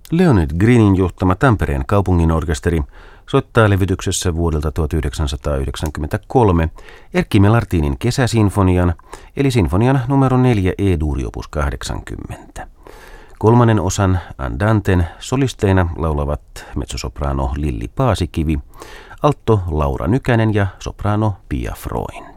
Leonid Greenin johtama Tampereen kaupunginorkesteri soittaa levytyksessä vuodelta 1993 Erkki Melartinin kesäsinfonian, eli sinfonian numero 4 E-duuri opus 80. Kolmannen osan Andanten solisteina laulavat mezzosoprano Lilli Paasikivi, alto Laura Nykänen ja soprano Pia Freund.